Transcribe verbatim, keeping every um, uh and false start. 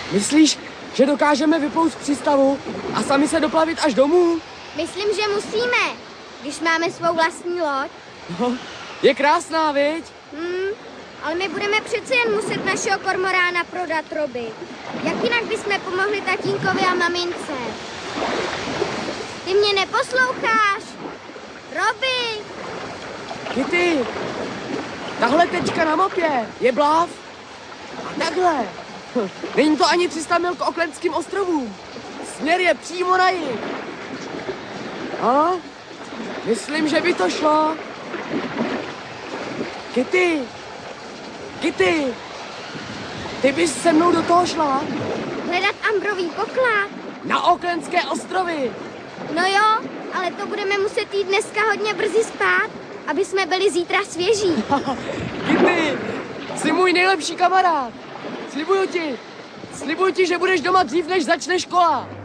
Myslíš, že dokážeme vyplout z přístavu a sami se doplavit až domů? Myslím, že musíme, když máme svou vlastní loď. No, je krásná, viď? Hmm, ale my budeme přece jen muset našeho kormorána prodat Roby. Jak jinak bychom pomohli tatínkovi a mamince? Ty mě neposloucháš? Roby! Kitty, tahle tečka na mapě je Bluff. A takhle. Není to ani tři sta mil k Aucklandským ostrovům. Směr je přímo na jih. A? Myslím, že by to šlo. Kitty, Kitty, ty bys se mnou do toho šla? Hledat ambrový poklad. Na Aucklandské ostrovy. No jo, ale to budeme muset jít dneska hodně brzy spát, aby jsme byli zítra svěží. Kitty, jsi můj nejlepší kamarád. Slibuju ti, slibuju ti, že budeš doma dřív, než začne škola.